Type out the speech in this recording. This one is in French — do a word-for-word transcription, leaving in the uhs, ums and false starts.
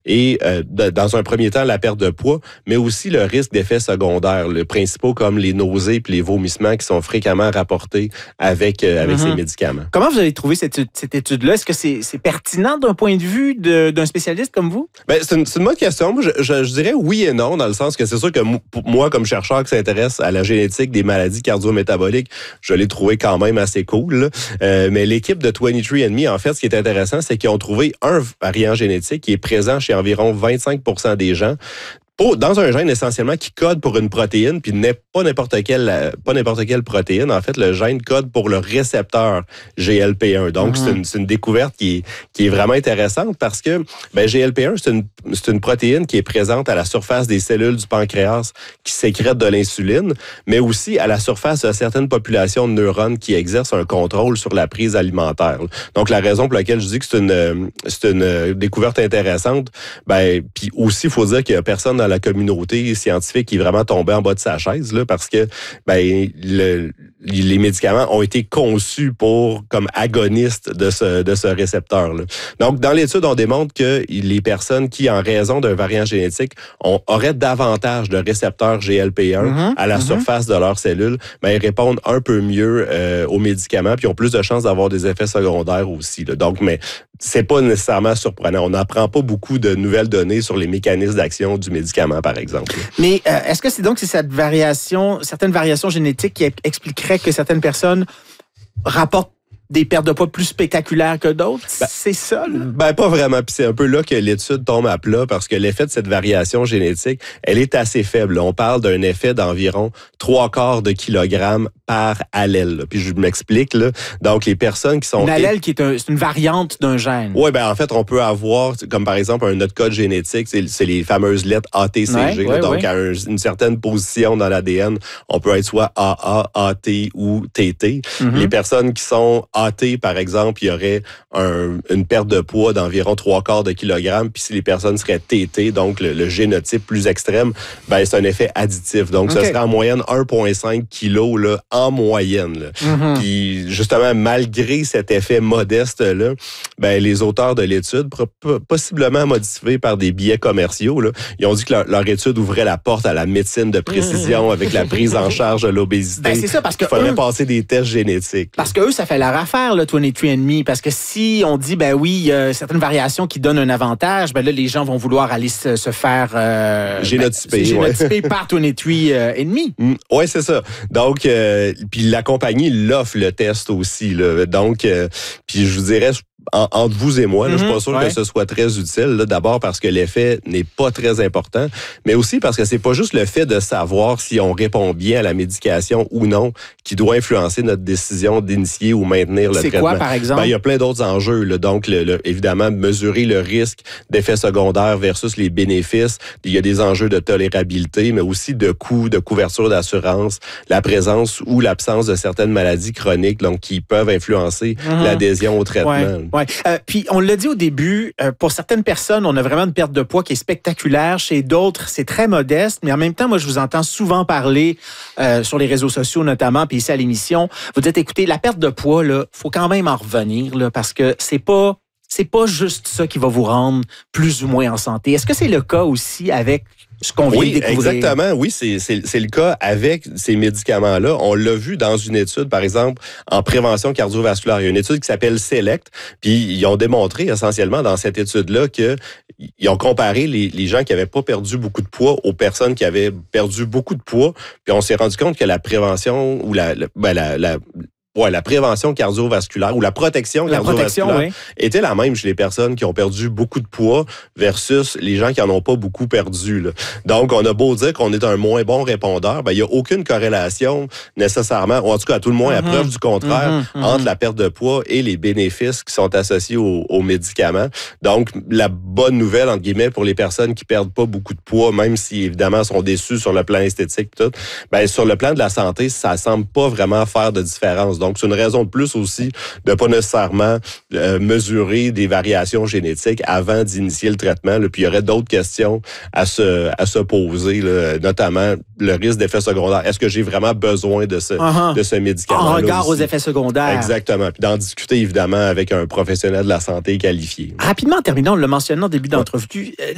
et euh, de, dans un premier temps la perte de poids, mais aussi le risque d'effets secondaires, les principaux comme les nausées puis les vomissements qui sont fréquemment rapportés avec euh, avec mm-hmm. ces médicaments. Comment vous avez trouvé cette, cette étude-là? Est-ce que c'est, c'est pertinent d'un point de vue de, d'un spécialiste comme vous? Ben, c'est une, c'est une bonne question. Je, je, je dirais oui et non, dans le sens que c'est sûr que moi, comme chercheur qui s'intéresse à la génétique des maladies cardio-métaboliques, je l'ai trouvé quand même assez cool. Euh, mais l'équipe de vingt-trois and me, en fait, ce qui est intéressant, c'est qu'ils ont trouvé un variant génétique qui est présent chez environ vingt-cinq pour cent des gens, dans un gène essentiellement qui code pour une protéine, puis n'est pas n'importe quelle pas n'importe quelle protéine. En fait, le gène code pour le récepteur G L P un. Donc, mm-hmm. c'est, une, c'est une découverte qui est, qui est vraiment intéressante parce que ben, G L P un, c'est une, c'est une protéine qui est présente à la surface des cellules du pancréas qui sécrètent de l'insuline, mais aussi à la surface de certaines populations de neurones qui exercent un contrôle sur la prise alimentaire. Donc, la raison pour laquelle je dis que c'est une, c'est une découverte intéressante, ben, puis aussi, il faut dire qu'il y a personne dans la communauté scientifique qui est vraiment tombé en bas de sa chaise là, parce que ben le, les médicaments ont été conçus pour comme agonistes de ce de ce récepteur là. Donc dans l'étude on démontre que les personnes qui en raison d'un variant génétique ont, auraient davantage de récepteurs G L P un mm-hmm, à la mm-hmm. surface de leurs cellules, ben ils répondent un peu mieux euh, aux médicaments puis ont plus de chances d'avoir des effets secondaires aussi là. Donc mais c'est pas nécessairement surprenant. On n'apprend pas beaucoup de nouvelles données sur les mécanismes d'action du médicament, par exemple. Mais euh, est-ce que c'est donc c'est cette variation, certaines variations génétiques qui expliqueraient que certaines personnes rapportent des pertes de poids plus spectaculaires que d'autres? Ben, c'est ça, là? Ben, pas vraiment. Puis c'est un peu là que l'étude tombe à plat parce que l'effet de cette variation génétique, elle est assez faible. On parle d'un effet d'environ trois quarts de kilogramme par allèle. Là. Puis je m'explique, là. Donc, les personnes qui sont... Une allèle qui est, un, c'est une variante d'un gène. Oui, ben en fait, on peut avoir, comme par exemple, un autre code génétique, c'est, c'est les fameuses lettres A T C G. Ouais, ouais, donc, ouais. à un, une certaine position dans l'A D N, on peut être soit A A, A T ou T T. Mm-hmm. Les personnes qui sont A T, par exemple, il y aurait un, une perte de poids d'environ trois quarts de kilogramme. Puis si les personnes seraient T T, donc le, le génotype plus extrême, ben c'est un effet additif. Donc, okay. ce serait en moyenne un virgule cinq kilos là, en moyenne. Là. Mm-hmm. Puis justement, malgré cet effet modeste-là, ben les auteurs de l'étude, possiblement motivés par des biais commerciaux, là, ils ont dit que leur, leur étude ouvrait la porte à la médecine de précision mm-hmm. avec la prise en charge de l'obésité. Ben, c'est ça, parce que il faudrait eux, passer des tests génétiques. Parce que eux, ça fait leur affaire, le vingt-trois and me, parce que si on dit, ben oui, il y a certaines variations qui donnent un avantage, ben là, les gens vont vouloir aller se, se faire... Euh, génotyper. Ben, génotyper ouais. par vingt-trois and me. Mm, oui, c'est ça. Donc, euh, puis la compagnie l'offre le test aussi. Là. Donc, euh, puis je vous dirais... En, entre vous et moi, là, mm-hmm, je suis pas sûr ouais. que ce soit très utile. Là, d'abord parce que l'effet n'est pas très important, mais aussi parce que c'est pas juste le fait de savoir si on répond bien à la médication ou non qui doit influencer notre décision d'initier ou maintenir le c'est traitement. C'est quoi, par exemple? Ben, il y a plein d'autres enjeux. Là. Donc, le, le, évidemment, mesurer le risque d'effets secondaires versus les bénéfices. Il y a des enjeux de tolérabilité, mais aussi de coûts, de couverture d'assurance, la présence ou l'absence de certaines maladies chroniques donc qui peuvent influencer mm-hmm. l'adhésion au traitement. Ouais. Ouais. Euh, puis on l'a dit au début, euh, pour certaines personnes, on a vraiment une perte de poids qui est spectaculaire. Chez d'autres, c'est très modeste. Mais en même temps, moi, je vous entends souvent parler euh, sur les réseaux sociaux notamment, puis ici à l'émission. Vous dites, écoutez, la perte de poids, là, faut quand même en revenir, là, parce que c'est pas, c'est pas juste ça qui va vous rendre plus ou moins en santé. Est-ce que c'est le cas aussi avec ce qu'on vient oui, de découvrir? Exactement. Oui, c'est, c'est, c'est le cas avec ces médicaments-là. On l'a vu dans une étude, par exemple, en prévention cardiovasculaire. Il y a une étude qui s'appelle SELECT, puis ils ont démontré essentiellement dans cette étude-là que ils ont comparé les, les gens qui avaient pas perdu beaucoup de poids aux personnes qui avaient perdu beaucoup de poids, puis on s'est rendu compte que la prévention ou la, la, ben la, la Ouais, la prévention cardiovasculaire ou la protection la cardiovasculaire protection, oui. était la même chez les personnes qui ont perdu beaucoup de poids versus les gens qui en ont pas beaucoup perdu. Là. Donc, on a beau dire qu'on est un moins bon répondeur, ben il y a aucune corrélation nécessairement, ou en tout cas à tout le moins mm-hmm. à preuve du contraire, mm-hmm. Mm-hmm. entre la perte de poids et les bénéfices qui sont associés aux, aux médicaments. Donc, la bonne nouvelle, entre guillemets, pour les personnes qui perdent pas beaucoup de poids, même si évidemment sont déçus sur le plan esthétique et tout, ben sur le plan de la santé, ça semble pas vraiment faire de différence. Donc, c'est une raison de plus aussi de pas nécessairement euh, mesurer des variations génétiques avant d'initier le traitement. Là. Puis, il y aurait d'autres questions à se, à se poser, là, notamment le risque d'effets secondaires. Est-ce que j'ai vraiment besoin de ce, uh-huh. de ce médicament-là en regard aussi? Aux effets secondaires. Exactement. Puis, d'en discuter, évidemment, avec un professionnel de la santé qualifié. Rapidement, en terminant, on l'a mentionné en début d'entrevue,